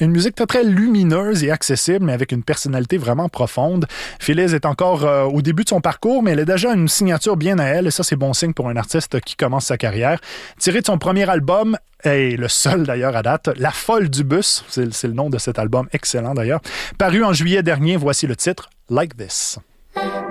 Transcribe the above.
Une musique très, très lumineuse et accessible, mais avec une personnalité vraiment profonde. Phyllis est encore au début de son parcours, mais elle a déjà une signature bien à elle, et ça, c'est bon signe pour un artiste qui commence sa carrière. Tiré de son premier album, et le seul d'ailleurs à date, La Folle du Bus, c'est le nom de cet album, excellent d'ailleurs. Paru en juillet dernier, voici le titre, Like This.